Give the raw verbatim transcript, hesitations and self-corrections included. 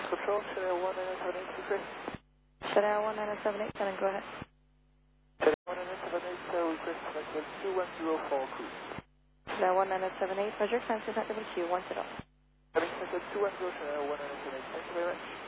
Control, Chanel one nine seven eight, request. Chanel one nine seven eight, go ahead. Chanel one nine seven eight, request connected two one zero for cruise. Chanel one nine seven eight, Roger, transfer connected to two one zero. Having connected two one zero, Chanel one nine seven eight, thank you very much.